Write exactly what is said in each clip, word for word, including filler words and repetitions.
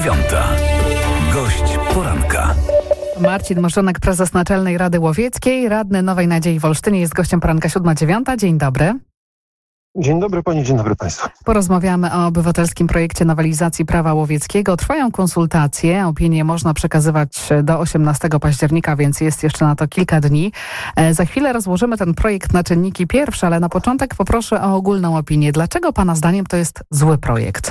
dziewiąta. Gość poranka. Marcin Morzonek, prezes Naczelnej Rady Łowieckiej, radny Nowej Nadziei w Olsztynie, jest gościem poranka siódma dziewiąta. Dzień dobry. Dzień dobry Pani, dzień dobry Państwu. Porozmawiamy o obywatelskim projekcie nowelizacji prawa łowieckiego. Trwają konsultacje, opinie można przekazywać do osiemnastego października, więc jest jeszcze na to kilka dni. E, za chwilę rozłożymy ten projekt na czynniki pierwsze, ale na początek poproszę o ogólną opinię. Dlaczego Pana zdaniem to jest zły projekt?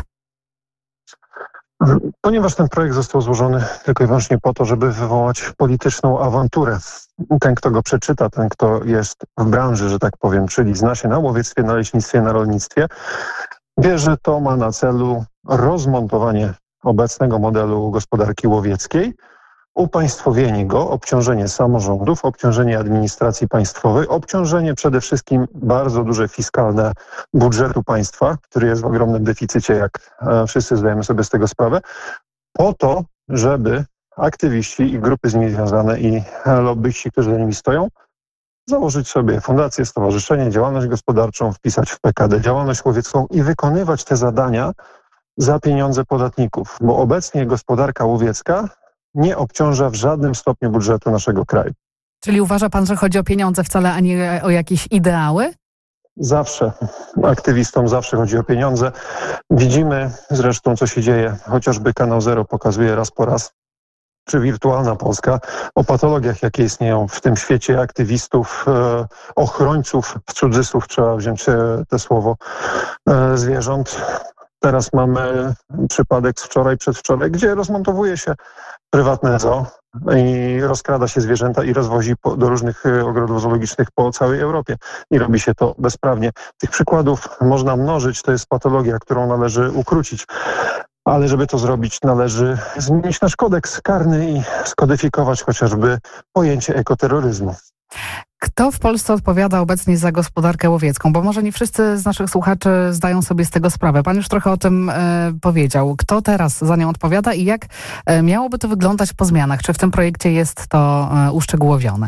Ponieważ ten projekt został złożony tylko i wyłącznie po to, żeby wywołać polityczną awanturę. Ten, kto go przeczyta, ten, kto jest w branży, że tak powiem, czyli zna się na łowiectwie, na leśnictwie, na rolnictwie, wie, że to ma na celu rozmontowanie obecnego modelu gospodarki łowieckiej, upaństwowienie go, obciążenie samorządów, obciążenie administracji państwowej, obciążenie przede wszystkim bardzo duże fiskalne budżetu państwa, który jest w ogromnym deficycie, jak wszyscy zdajemy sobie z tego sprawę, po to, żeby aktywiści i grupy z nimi związane i lobbyści, którzy za nimi stoją, założyć sobie fundację, stowarzyszenie, działalność gospodarczą, wpisać w P K D działalność łowiecką i wykonywać te zadania za pieniądze podatników, bo obecnie gospodarka łowiecka nie obciąża w żadnym stopniu budżetu naszego kraju. Czyli uważa Pan, że chodzi o pieniądze wcale, a nie o jakieś ideały? Zawsze. Aktywistom zawsze chodzi o pieniądze. Widzimy zresztą, co się dzieje. Chociażby Kanał Zero pokazuje raz po raz, czy Wirtualna Polska, o patologiach, jakie istnieją w tym świecie aktywistów, e, ochrońców, w cudzysłów trzeba wziąć e, te słowo, e, zwierząt. Teraz mamy przypadek z wczoraj, przedwczoraj, gdzie rozmontowuje się prywatne zoo i rozkrada się zwierzęta i rozwozi po, do różnych ogrodów zoologicznych po całej Europie. I robi się to bezprawnie. Tych przykładów można mnożyć, to jest patologia, którą należy ukrócić. Ale żeby to zrobić, należy zmienić nasz kodeks karny i skodyfikować chociażby pojęcie ekoterroryzmu. Kto w Polsce odpowiada obecnie za gospodarkę łowiecką? Bo może nie wszyscy z naszych słuchaczy zdają sobie z tego sprawę. Pan już trochę o tym e, powiedział. Kto teraz za nią odpowiada i jak e, miałoby to wyglądać po zmianach? Czy w tym projekcie jest to e, uszczegółowione?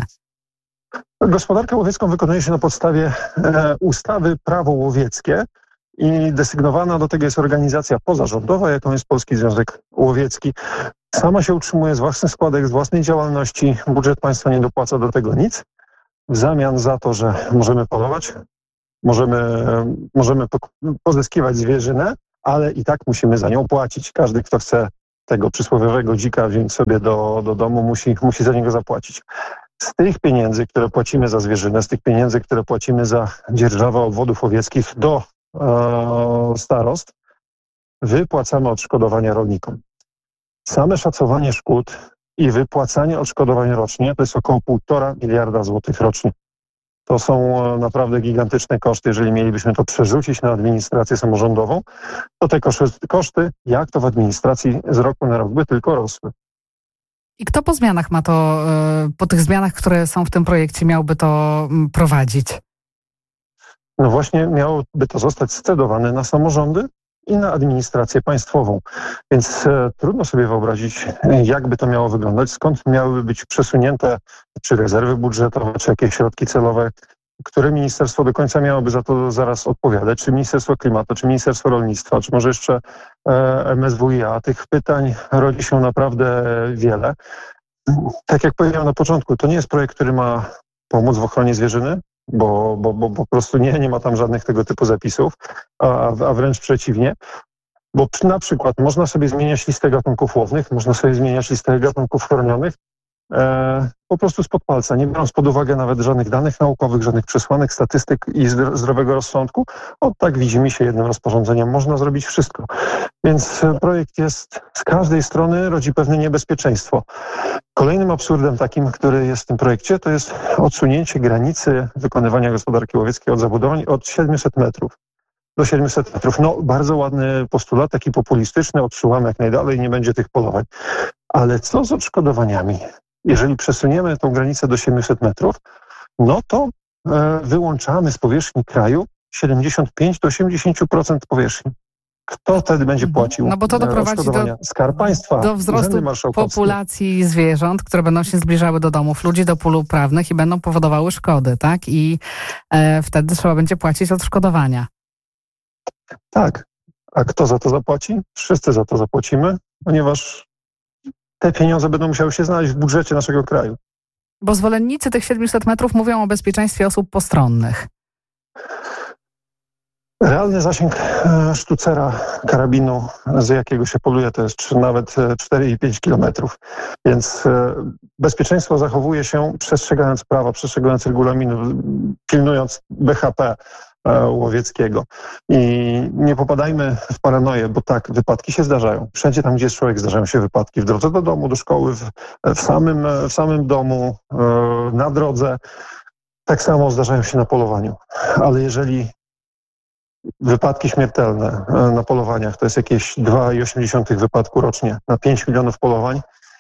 Gospodarkę łowiecką wykonuje się na podstawie e, ustawy Prawo Łowieckie i desygnowana do tego jest organizacja pozarządowa, jaką jest Polski Związek Łowiecki. Sama się utrzymuje z własnych składek, z własnej działalności. Budżet państwa nie dopłaca do tego nic. W zamian za to, że możemy polować, możemy, możemy pozyskiwać zwierzynę, ale i tak musimy za nią płacić. Każdy, kto chce tego przysłowiowego dzika wziąć sobie do, do domu, musi, musi za niego zapłacić. Z tych pieniędzy, które płacimy za zwierzynę, z tych pieniędzy, które płacimy za dzierżawę obwodów łowieckich do e, starost, wypłacamy odszkodowania rolnikom. Same szacowanie szkód i wypłacanie odszkodowań rocznie to jest około półtora miliarda złotych rocznie. To są naprawdę gigantyczne koszty. Jeżeli mielibyśmy to przerzucić na administrację samorządową, to te koszty, jak to w administracji z roku na rok, by tylko rosły. I kto po zmianach ma to, po tych zmianach, które są w tym projekcie, miałby to prowadzić? No właśnie miałoby to zostać scedowane na samorządy i na administrację państwową. Więc e, trudno sobie wyobrazić, jakby to miało wyglądać, skąd miałyby być przesunięte czy rezerwy budżetowe, czy jakieś środki celowe, które ministerstwo do końca miałoby za to zaraz odpowiadać, czy Ministerstwo Klimatu, czy Ministerstwo Rolnictwa, czy może jeszcze e, M S W i A. Tych pytań rodzi się naprawdę wiele. Tak jak powiedziałem na początku, to nie jest projekt, który ma pomóc w ochronie zwierzyny, Bo, bo, bo po prostu nie, nie ma tam żadnych tego typu zapisów, a, a wręcz przeciwnie. Bo na przykład można sobie zmieniać listę gatunków łownych, można sobie zmieniać listę gatunków chronionych e, po prostu spod palca, nie biorąc pod uwagę nawet żadnych danych naukowych, żadnych przesłanek, statystyk i zdrowego rozsądku. O tak widzimy się jednym rozporządzeniem. Można zrobić wszystko. Więc projekt jest z każdej strony, rodzi pewne niebezpieczeństwo. Kolejnym absurdem takim, który jest w tym projekcie, to jest odsunięcie granicy wykonywania gospodarki łowieckiej od zabudowań od siedmiuset metrów do siedmiuset metrów. No, bardzo ładny postulat, taki populistyczny, odsuwamy jak najdalej, nie będzie tych polowań. Ale co z odszkodowaniami? Jeżeli przesuniemy tą granicę do siedmiuset metrów, no to e, wyłączamy z powierzchni kraju siedemdziesiąt pięć do osiemdziesiąt procent powierzchni. Kto wtedy będzie płacił? No bo to doprowadzi do, Skarb Państwa, do wzrostu populacji zwierząt, które będą się zbliżały do domów ludzi, do pól uprawnych i będą powodowały szkody, tak? I e, wtedy trzeba będzie płacić odszkodowania. Tak, A kto za to zapłaci? Wszyscy za to zapłacimy, ponieważ te pieniądze będą musiały się znaleźć w budżecie naszego kraju. Bo zwolennicy tych siedmiuset metrów mówią o bezpieczeństwie osób postronnych. Realny zasięg e, sztucera karabinu, z jakiego się poluje, to jest czy nawet cztery i pięć kilometrów. Więc e, bezpieczeństwo zachowuje się przestrzegając prawa, przestrzegając regulaminu, pilnując B H P e, łowieckiego. I nie popadajmy w paranoję, bo tak, wypadki się zdarzają. Wszędzie tam, gdzie jest człowiek, zdarzają się wypadki. W drodze do domu, do szkoły, w, w, samym, w samym domu, e, na drodze. Tak samo zdarzają się na polowaniu. Ale jeżeli wypadki śmiertelne na polowaniach to jest jakieś dwa i osiem dziesiątych wypadku rocznie na pięć milionów polowań,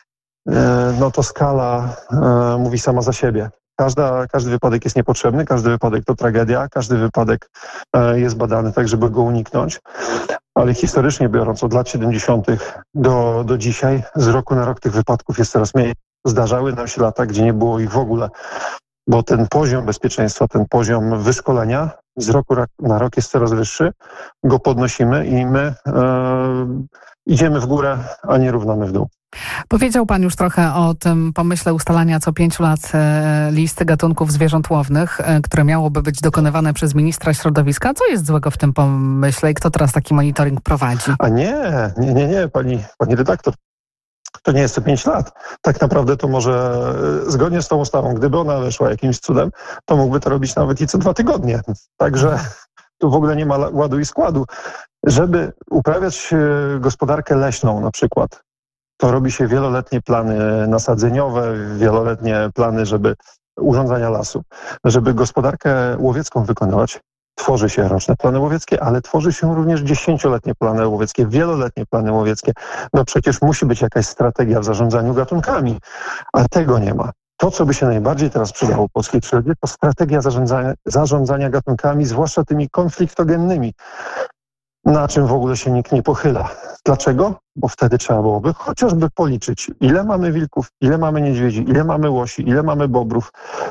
no to skala mówi sama za siebie. Każda, każdy wypadek jest niepotrzebny, każdy wypadek to tragedia, każdy wypadek jest badany tak, żeby go uniknąć. Ale historycznie biorąc, od lat siedemdziesiątych do, do dzisiaj, z roku na rok tych wypadków jest coraz mniej. Zdarzały nam się lata, gdzie nie było ich w ogóle. Bo ten poziom bezpieczeństwa, ten poziom wyszkolenia z roku na rok jest coraz wyższy, go podnosimy i my e, idziemy w górę, a nie równamy w dół. Powiedział pan już trochę o tym pomyśle ustalania co pięciu lat e, listy gatunków zwierząt łownych, e, które miałoby być dokonywane przez ministra środowiska. Co jest złego w tym pomyśle i kto teraz taki monitoring prowadzi? A nie, nie, nie, nie, pani, pani redaktor. To nie jest co pięć lat. Tak naprawdę to może zgodnie z tą ustawą, gdyby ona weszła jakimś cudem, to mógłby to robić nawet i co dwa tygodnie. Także tu w ogóle nie ma ładu i składu. Żeby uprawiać gospodarkę leśną na przykład, to robi się wieloletnie plany nasadzeniowe, wieloletnie plany, żeby urządzania lasu. Żeby gospodarkę łowiecką wykonywać, tworzy się roczne plany łowieckie, ale tworzy się również dziesięcioletnie plany łowieckie, wieloletnie plany łowieckie. No przecież musi być jakaś strategia w zarządzaniu gatunkami, a tego nie ma. To, co by się najbardziej teraz przydało polskiej przyrodzie, to strategia zarządzania, zarządzania gatunkami, zwłaszcza tymi konfliktogennymi, na czym w ogóle się nikt nie pochyla. Dlaczego? Bo wtedy trzeba byłoby chociażby policzyć, ile mamy wilków, ile mamy niedźwiedzi, ile mamy łosi, ile mamy bobrów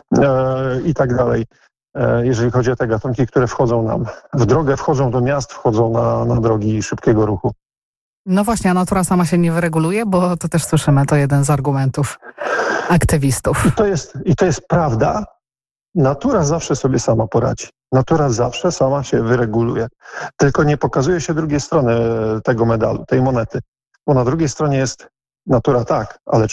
e, i tak dalej. Jeżeli chodzi o te gatunki, które wchodzą nam w drogę, wchodzą do miast, wchodzą na, na drogi szybkiego ruchu. No właśnie, a natura sama się nie wyreguluje, bo to też słyszymy, to jeden z argumentów aktywistów. I to jest, i to jest prawda. Natura zawsze sobie sama poradzi. Natura zawsze sama się wyreguluje. Tylko nie pokazuje się drugiej strony tego medalu, tej monety. Bo na drugiej stronie jest natura tak, ale